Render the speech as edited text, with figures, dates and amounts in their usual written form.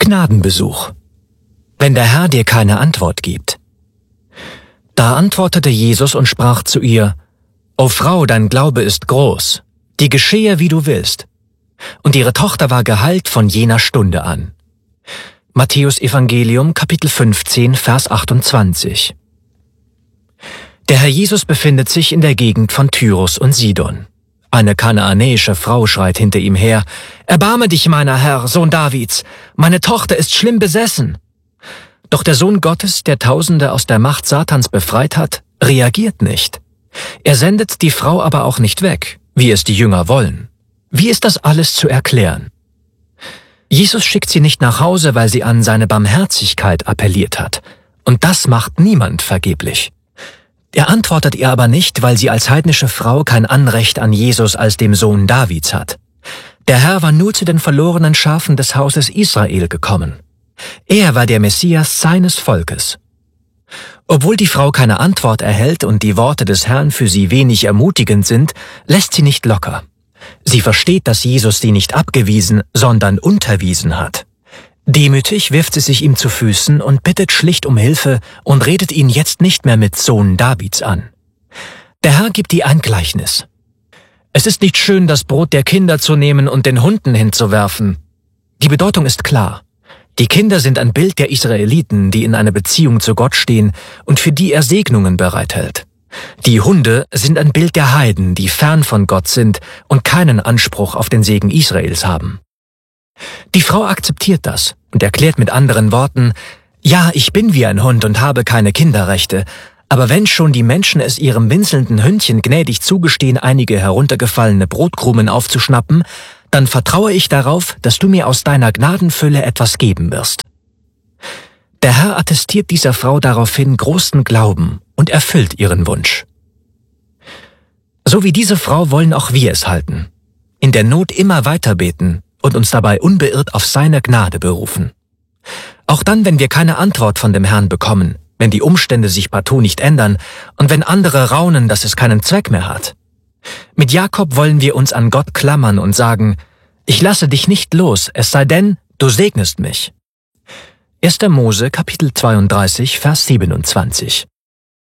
Gnadenbesuch. Wenn der Herr dir keine Antwort gibt. Da antwortete Jesus und sprach zu ihr: O Frau, dein Glaube ist groß, dir geschehe, wie du willst. Und ihre Tochter war geheilt von jener Stunde an. Matthäus Evangelium, Kapitel 15, Vers 28. Der Herr Jesus befindet sich in der Gegend von Tyrus und Sidon. Eine kanaanäische Frau schreit hinter ihm her: Erbarme dich, meiner Herr, Sohn Davids, meine Tochter ist schlimm besessen. Doch der Sohn Gottes, der Tausende aus der Macht Satans befreit hat, reagiert nicht. Er sendet die Frau aber auch nicht weg, wie es die Jünger wollen. Wie ist das alles zu erklären? Jesus schickt sie nicht nach Hause, weil sie an seine Barmherzigkeit appelliert hat. Und das macht niemand vergeblich. Er antwortet ihr aber nicht, weil sie als heidnische Frau kein Anrecht an Jesus als dem Sohn Davids hat. Der Herr war nur zu den verlorenen Schafen des Hauses Israel gekommen. Er war der Messias seines Volkes. Obwohl die Frau keine Antwort erhält und die Worte des Herrn für sie wenig ermutigend sind, lässt sie nicht locker. Sie versteht, dass Jesus sie nicht abgewiesen, sondern unterwiesen hat. Demütig wirft sie sich ihm zu Füßen und bittet schlicht um Hilfe und redet ihn jetzt nicht mehr mit Sohn Davids an. Der Herr gibt ihr ein Gleichnis. Es ist nicht schön, das Brot der Kinder zu nehmen und den Hunden hinzuwerfen. Die Bedeutung ist klar. Die Kinder sind ein Bild der Israeliten, die in einer Beziehung zu Gott stehen und für die er Segnungen bereithält. Die Hunde sind ein Bild der Heiden, die fern von Gott sind und keinen Anspruch auf den Segen Israels haben. Die Frau akzeptiert das und erklärt mit anderen Worten: Ja, ich bin wie ein Hund und habe keine Kinderrechte, aber wenn schon die Menschen es ihrem winselnden Hündchen gnädig zugestehen, einige heruntergefallene Brotkrumen aufzuschnappen, dann vertraue ich darauf, dass du mir aus deiner Gnadenfülle etwas geben wirst. Der Herr attestiert dieser Frau daraufhin großen Glauben und erfüllt ihren Wunsch. So wie diese Frau wollen auch wir es halten. In der Not immer weiter beten und uns dabei unbeirrt auf seine Gnade berufen. Auch dann, wenn wir keine Antwort von dem Herrn bekommen, wenn die Umstände sich partout nicht ändern und wenn andere raunen, dass es keinen Zweck mehr hat. Mit Jakob wollen wir uns an Gott klammern und sagen: Ich lasse dich nicht los, es sei denn, du segnest mich. 1. Mose, Kapitel 32, Vers 27.